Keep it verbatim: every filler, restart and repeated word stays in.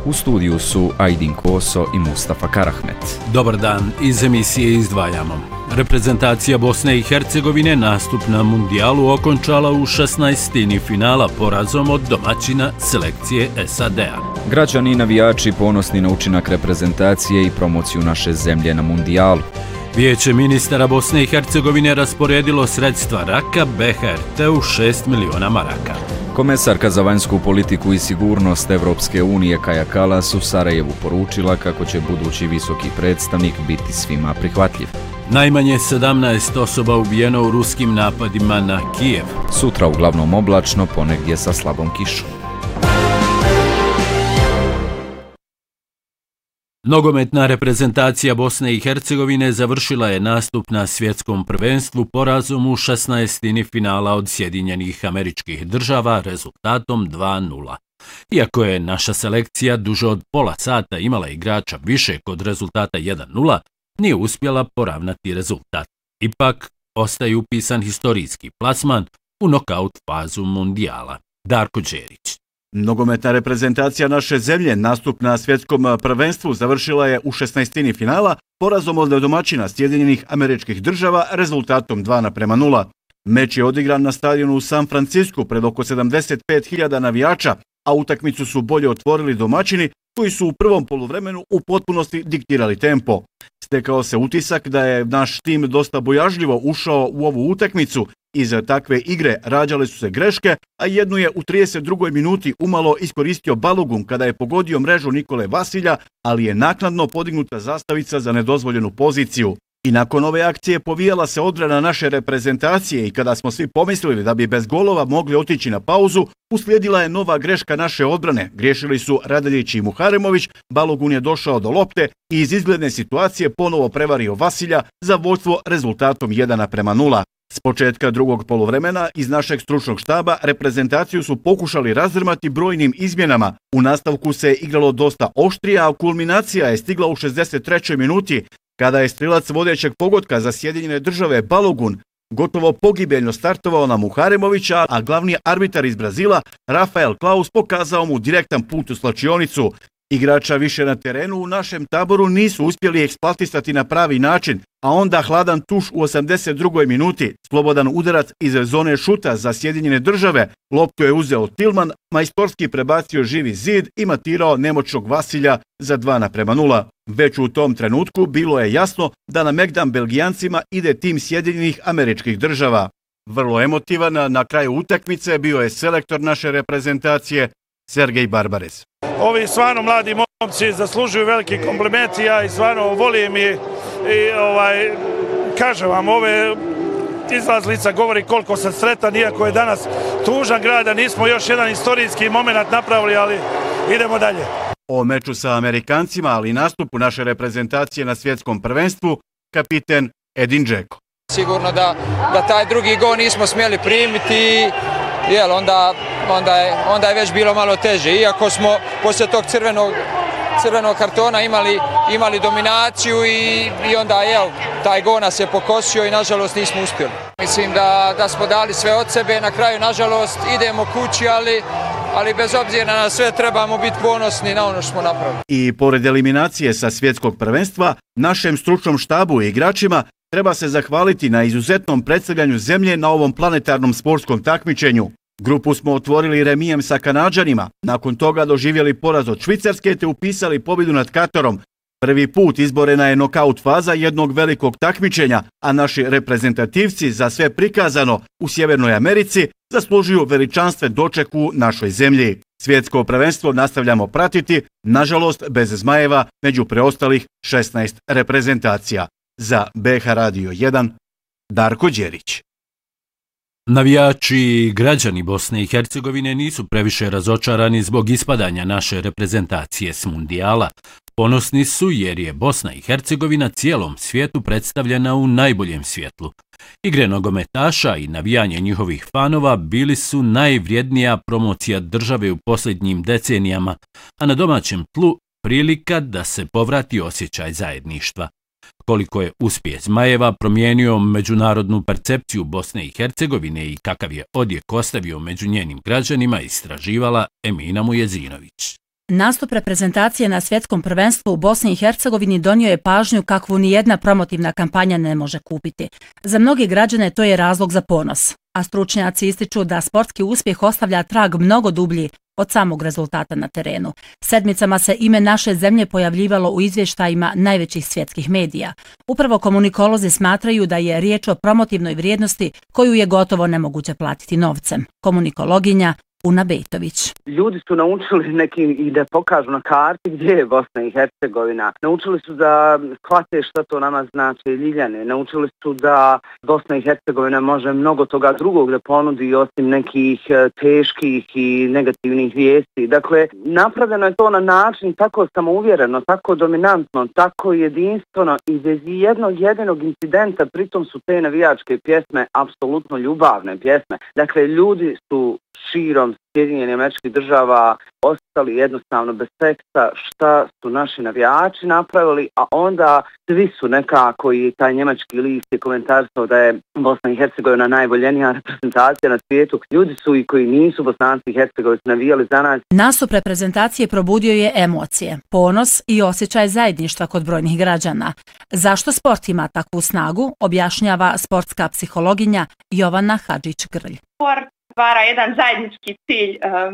U studiju su Ajdin Koso i Mustafa Karahmet. Dobar dan, iz emisije izdvajamo. Reprezentacija Bosne i Hercegovine nastup na mundijalu okončala u šesnaestini finala porazom od domaćina selekcije S A D-a. Građani i navijači ponosni na učinak reprezentacije i promociju naše zemlje na mundijalu. Vijeće ministara Bosne i Hercegovine rasporedilo sredstva Raka B H R T-u šest miliona maraka. Komesarka za vanjsku politiku i sigurnost Evropske unije Kaja Kalas u Sarajevu poručila kako će budući visoki predstavnik biti svima prihvatljiv. Najmanje sedamnaest osoba ubijeno u ruskim napadima na Kijev. Sutra uglavnom oblačno, ponegdje sa slabom kišom. Nogometna reprezentacija Bosne i Hercegovine završila je nastup na svjetskom prvenstvu porazom u šesnaestini finala od Sjedinjenih Američkih Država rezultatom dva nula. Iako je naša selekcija duže od pola sata imala igrača više kod rezultata jedan nula, nije uspjela poravnati rezultat. Ipak ostaje upisan historijski plasman u nokaut fazu mundijala. Darko Đerić. Nogometna reprezentacija naše zemlje nastup na svjetskom prvenstvu završila je u šesnaestini finala porazom od domaćina Sjedinjenih Američkih Država rezultatom dva naprema nula. Meč je odigran na stadionu u San Francisku pred oko sedamdeset pet hiljada navijača, a utakmicu su bolje otvorili domaćini koji su u prvom poluvremenu u potpunosti diktirali tempo. Stekao se utisak da je naš tim dosta bojažljivo ušao u ovu utakmicu. Iz takve igre rađale su se greške, a jednu je u trideset drugoj minuti umalo iskoristio Balogun kada je pogodio mrežu Nikole Vasilja, ali je naknadno podignuta zastavica za nedozvoljenu poziciju. I nakon ove akcije povijala se odbrana naše reprezentacije i kada smo svi pomislili da bi bez golova mogli otići na pauzu, uslijedila je nova greška naše odbrane. Griješili su Radeljić i Muharemović, Balogun je došao do lopte i iz izgledne situacije ponovo prevario Vasilja za vodstvo rezultatom jedan naprema nula. S početka drugog poluvremena iz našeg stručnog štaba reprezentaciju su pokušali razdrmati brojnim izmjenama. U nastavku se igralo dosta oštrije, a kulminacija je stigla u šezdeset trećoj minuti kada je strilac vodećeg pogotka za Sjedinjene Države Balogun gotovo pogibeljno startovao na Muharemovića, a glavni arbitar iz Brazila Rafael Klaus pokazao mu direktan put u slačionicu. Igrača više na terenu u našem taboru nisu uspjeli eksploatisati na pravi način, a onda hladan tuš u osamdeset drugoj minuti, slobodan udarac iz zone šuta za Sjedinjene Države, loptu je uzeo Tilman, majstorski prebacio živi zid i matirao nemoćnog Vasilja za dva naprema nula. Već u tom trenutku bilo je jasno da na Megdan Belgijancima ide tim Sjedinjenih Američkih Država. Vrlo emotivan na kraju utakmice bio je selektor naše reprezentacije Sergej Barbares. Ovi stvarno mladi momci zaslužuju veliki kompliment, ja i stvarno volim i, i ovaj, kažem vam, ove izlazlica govori koliko sam sretan, iako je danas tužan grad, da nismo još jedan istorijski moment napravili, ali idemo dalje. O meču sa Amerikancima, ali i nastupu naše reprezentacije na svjetskom prvenstvu, kapiten Edin Džeko. Sigurno da, da taj drugi gol nismo smjeli primiti, jel, onda, onda, je, onda je već bilo malo teže. Iako smo poslije tog crvenog, crvenog kartona imali, imali dominaciju i, i onda jel, taj gol nas je pokosio i nažalost nismo uspjeli. Mislim da, da smo dali sve od sebe, na kraju nažalost idemo kući, ali, ali bez obzira na sve trebamo biti ponosni na ono što smo napravili. I pored eliminacije sa svjetskog prvenstva, našem stručnom štabu i igračima treba se zahvaliti na izuzetnom predstavljanju zemlje na ovom planetarnom sportskom takmičenju. Grupu smo otvorili remijem sa Kanađanima, nakon toga doživjeli poraz od Švicarske te upisali pobjedu nad Katarom. Prvi put izborena je nokaut faza jednog velikog takmičenja, a naši reprezentativci za sve prikazano u Sjevernoj Americi zaslužuju veličanstven doček u našoj zemlji. Svjetsko prvenstvo nastavljamo pratiti, nažalost bez Zmajeva među preostalih šesnaest reprezentacija. Za B H Radio jedan, Darko Đerić. Navijači i građani Bosne i Hercegovine nisu previše razočarani zbog ispadanja naše reprezentacije s mundijala. Ponosni su jer je Bosna i Hercegovina cijelom svijetu predstavljena u najboljem svjetlu. Igre nogometaša i navijanje njihovih fanova bili su najvrijednija promocija države u posljednjim decenijama, a na domaćem tlu prilika da se povrati osjećaj zajedništva. Koliko je uspjeh Zmajeva promijenio međunarodnu percepciju Bosne i Hercegovine i kakav je odjek ostavio među njenim građanima, istraživala Emina Mujezinović. Nastup reprezentacije na svjetskom prvenstvu u Bosni i Hercegovini donio je pažnju kakvu nijedna promotivna kampanja ne može kupiti. Za mnoge građane to je razlog za ponos, a stručnjaci ističu da sportski uspjeh ostavlja trag mnogo dublji od samog rezultata na terenu. Sedmicama se ime naše zemlje pojavljivalo u izvještajima najvećih svjetskih medija. Upravo komunikolozi smatraju da je riječ o promotivnoj vrijednosti koju je gotovo nemoguće platiti novcem. Komunikologinja Una Bejtović. Ljudi su naučili neki i da pokažu na karti gdje je Bosna i Hercegovina. Naučili su da shvate šta to nama znači Ljiljane. Naučili su da Bosna i Hercegovina može mnogo toga drugog da ponudi osim nekih teških i negativnih vijesti. Dakle, napravljeno je to na način tako samouvjereno, tako dominantno, tako jedinstveno i bez jednog jedinog incidenta. Pritom su te navijačke pjesme apsolutno ljubavne pjesme. Dakle, ljudi su širom Sjedinjenih Američkih Država ostali jednostavno bez teksta šta su naši navijači napravili, a onda svi su nekako i taj njemački list je komentarisao da je Bosna i Hercegovina najvoljenija reprezentacija na svijetu. Ljudi su i koji nisu Bosanci i Hercegovci navijali za nas. Nastup reprezentacije probudio je emocije, ponos i osjećaj zajedništva kod brojnih građana. Zašto sport ima takvu snagu, objašnjava sportska psihologinja Jovana Hadžić-Grlj. Sport stvara jedan zajednički cilj